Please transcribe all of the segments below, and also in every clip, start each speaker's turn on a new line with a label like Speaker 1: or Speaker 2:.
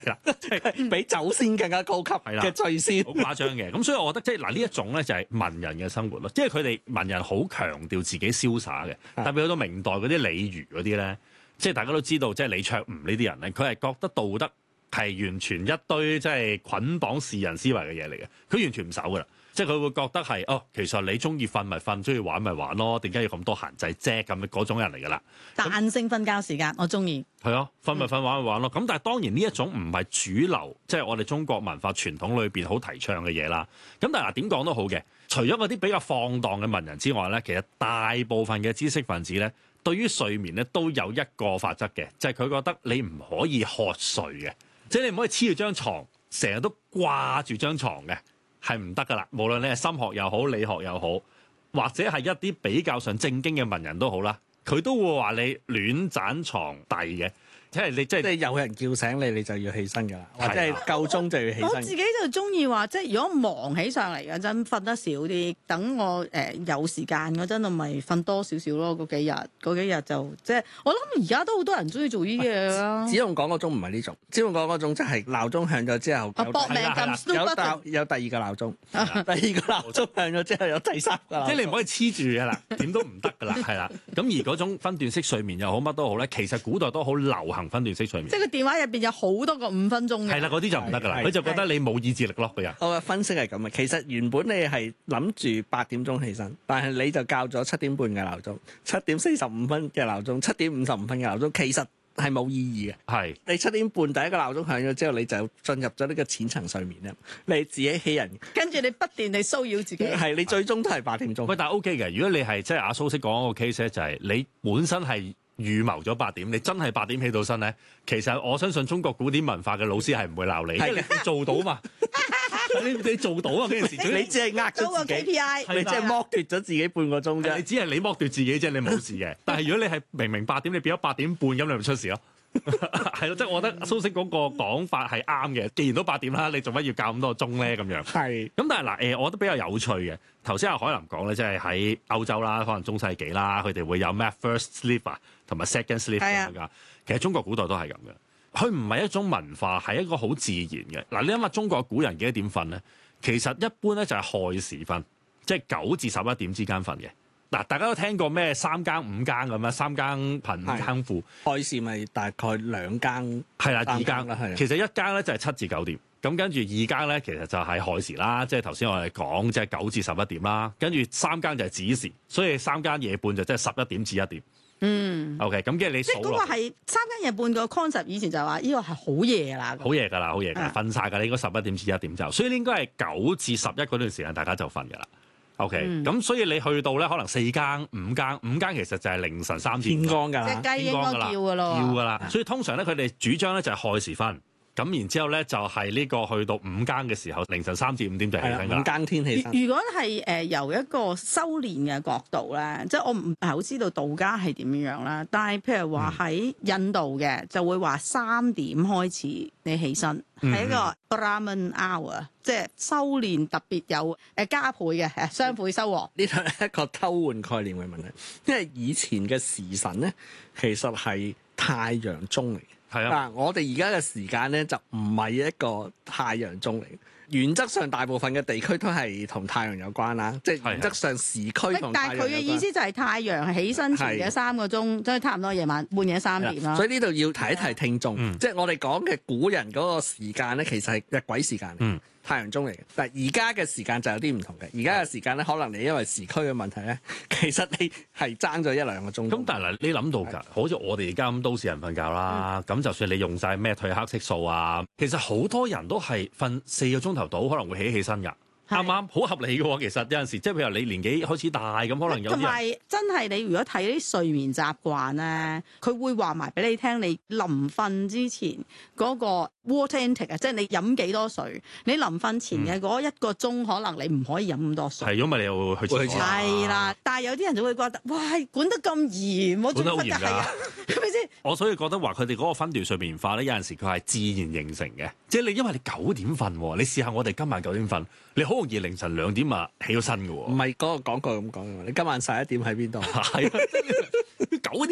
Speaker 1: 係啦，
Speaker 2: 比酒仙更加高級嘅醉仙，
Speaker 1: 好誇張嘅。咁所以我覺得即係嗱呢一種咧就係文人嘅生活咯，即係佢哋文人好強調自己瀟灑嘅，特別去到明代嗰啲李漁嗰啲咧，即係大家都知道，即係李卓吾呢啲人咧，佢係覺得道德係完全一堆即係捆綁世人思維嘅嘢嚟嘅，佢完全唔守噶啦。即係佢會覺得係其實你中意瞓咪瞓，中意玩咪玩咯，點解要咁多限制啫？咁嗰種人嚟㗎啦。
Speaker 3: 彈性瞓覺時間，我中意。
Speaker 1: 係啊，瞓咪瞓，玩咪玩咯。咁但係當然呢一種唔係主流，即係我哋中國文化傳統裏邊好提倡嘅嘢啦。咁但係嗱點講都好嘅，除咗嗰啲比較放蕩嘅文人之外咧，其實大部分嘅知識分子咧，對於睡眠咧都有一個法則嘅，就係佢覺得你唔可以瞌睡嘅，即係你唔可以黐住張床，成日都掛住張床嘅。係唔得噶啦，無論你係心學又好，理學又好，或者係一啲比較上正經嘅文人都好啦，佢都會話你亂斬床底嘅。即係你即係
Speaker 2: 有人叫醒你，你就要起身㗎啦，或者係夠鐘就要起身。
Speaker 3: 我自己就中意話，即係如果忙起上嚟嗰陣瞓得少啲，等我有時間嗰陣，我咪瞓多少少咯。嗰幾日就即係我諗而家都好多人中意做呢啲嘢啦。
Speaker 2: 只用講嗰種唔係呢種，只用講嗰種即係鬧鐘響咗之後，
Speaker 3: 搏命撳
Speaker 2: 有第二個鬧鐘，第二個鬧鐘響咗之後有第三個鬧鐘，
Speaker 1: 即係你唔可以黐住㗎啦，點都唔得㗎啦，係啦。咁而嗰種分段式睡眠又好，乜都好咧，其實古代都好流行分段式睡眠。
Speaker 3: 即係個電話入邊有好多個5分鐘嘅。
Speaker 1: 係啦，嗰啲就唔得㗎啦，佢就覺得你冇意志力咯，個人。
Speaker 2: 我嘅分析係咁嘅，其實原本你係諗住8點鐘起身，但係你就校咗7點半嘅鬧鐘、7點45分嘅鬧鐘、7點55分嘅鬧鐘，其實係冇意義嘅。
Speaker 1: 係
Speaker 2: 你7點半第一個鬧鐘響咗之後，你就進入咗呢個淺層睡眠啦。你自己欺人，
Speaker 3: 跟住你不斷地騷擾自己。
Speaker 2: 係你最終都係8點鐘。
Speaker 1: 喂，但係 OK 嘅，如果你係即係阿蘇式講嗰個 case 咧，就係你本身係預謀咗8點，你真係8點起到身咧，其實我相信中國古典文化嘅老師係唔會鬧你，因為你做到嘛。你做到啊！嗰陣時，
Speaker 2: 你只係呃咗自己，你只係剝奪咗自己半個鐘啫。
Speaker 1: 你只係你剝奪自己啫，你冇事嘅。但係如果你係明8點，你變咗8點半，咁你咪出事咯。係咯，即係我覺得蘇軾嗰個講法係啱嘅。既然都8點啦，你做乜要校咁多個鐘咧？咁樣
Speaker 2: 係。咁
Speaker 1: 但係嗱，我覺得比較有趣嘅。頭先阿海林講咧，即係喺歐洲啦，可能中世紀啦，佢哋會有咩 first sleep 啊，同埋 second sleep 咁樣。其實中國古代都係咁嘅。佢唔係一種文化，係一個好自然嘅。嗱，你諗下中國古人幾多點瞓咧？其實一般咧就係亥時瞓，即係9至11點之間瞓嘅。嗱，大家都聽過咩3更5更咁樣，3更貧5更富。
Speaker 2: 亥時咪大概2更，
Speaker 1: 係啦，2更
Speaker 2: 啦，係。
Speaker 1: 其實1更咧就係7至9點，咁跟住2更咧其實就係亥時啦，即係頭先我哋講即係9至11點啦，跟住3更就係子時，所以3更夜半就即係11點至1點。OK， 咁跟住你數落。即係
Speaker 3: 嗰個係3更夜半個 concept，以前就係話呢個係好夜㗎啦。
Speaker 1: 好夜㗎啦，好夜㗎，瞓晒㗎，你應該11點至1點就，所以你應該係9至11嗰段時間大家就瞓㗎啦。OK，咁所以你去到咧可能4更、5更，5更其實就係凌晨3點。
Speaker 2: 天光㗎啦，
Speaker 3: 隻雞應該叫㗎咯。
Speaker 1: 叫㗎啦，所以通常咧佢哋主張咧就係亥時瞓。咁然之後咧就係呢個去到5更嘅時候，凌晨3至5點就起身㗎啦。
Speaker 2: 5更天起身。
Speaker 3: 如果係由一個修練嘅角度咧，即係我唔係好知道道家係點樣啦。但係譬如話喺印度嘅就會話3點開始你起身，係一個 Brahman hour，即係修練特別有加倍嘅雙倍收穫。
Speaker 2: 呢度係一個偷換概念嘅問題，因為以前嘅時辰咧其實係太陽鐘嚟。
Speaker 1: 係啊，
Speaker 2: 我哋而家嘅時間咧就唔係一個太陽鐘嚟。原則上大部分嘅地區都係同太陽有關啦，即係原則上時區同太陽有關。但係佢嘅意思就係太陽起身前嘅3個鐘，即係差唔多夜晚半夜3點啦。 所以呢度要提一提聽眾，即係我哋講嘅古人嗰個時間咧，其實係日晷時間嚟。太陽鐘嚟嘅，但係而家嘅時間就有啲唔同嘅。而家嘅時間咧，可能你因為時區嘅問題咧，其實你係爭咗1-2個鐘。
Speaker 1: 咁但係嗱，你諗到㗎，好似我哋而家咁都市人瞓覺啦。咁就算你用晒咩褪黑色素啊，其實好多人都係瞓4個鐘頭到，可能會起身㗎。啱啱好合理嘅喎，其實有陣時即係譬如你年紀開始大咁，可能有啲人同
Speaker 3: 埋真係你如果睇啲睡眠習慣咧，佢會話埋俾你聽，你臨瞓之前嗰個 water intake 啊，即係你飲幾多水，你臨瞓前嘅嗰1個鐘，可能你唔可以飲咁多水。
Speaker 1: 係，因為你又去廁所。
Speaker 3: 係啦，但係有啲人就會覺得，哇，管得咁嚴，我仲
Speaker 1: 管得好嚴㗎，
Speaker 3: 係咪先？
Speaker 1: 我所以覺得話佢哋嗰個分段睡眠化咧，有陣時佢係自然形成嘅，即係你因為你9點瞓喎，你試下我哋今晚9點瞓，你好容易凌晨2點啊起咗身㗎喎。
Speaker 2: 唔係嗰個廣告咁講嘅，你今晚11點喺邊度？
Speaker 1: 係9點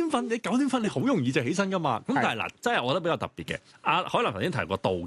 Speaker 1: 點瞓，你9點瞓，你好容易就起身噶嘛。咁但係嗱，真係我覺得比較特別嘅。阿海林頭先提過道